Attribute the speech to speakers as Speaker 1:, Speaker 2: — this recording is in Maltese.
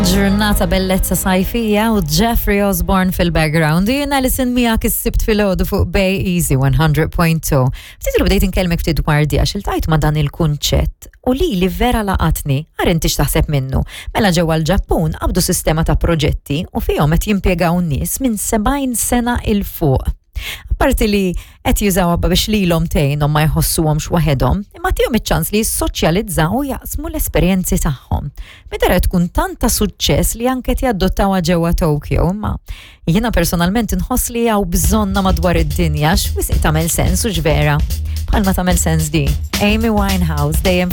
Speaker 1: Ġurnata bellezza sajfija u Jeffrey Osborne fil-background. Jien Alison miegħek is-sibt fil-ħodu fuq Bay Easy 100.2. Ftit li bdejt inkellmek ftit dwar di għax iltajt ma' dan il-kunċett u li vera laqatni għarintix taħseb minnu. Mela ġewwa l-Ġappun qabdu sistema ta' proġetti u fihom qed jimpjegaw nies minn 70 sena il fuq. Apparti li qed jużawha biex lilhom tgħinhom ma jħossuhomx waħedhom, imma tihom iċ-ċans li jissoċjalizzaw u jaqsmu l-esperjenzi tagħhom. Midera tkun tanta suċċess li anke jadottawha ġewwa Tokyo, ma jiena personalment inħoss li hawn bżonna madwar id-dinja x'wisq tagħmel sens u ġvera. Bħalma tagħmel sens di. Amy Winehouse dejjem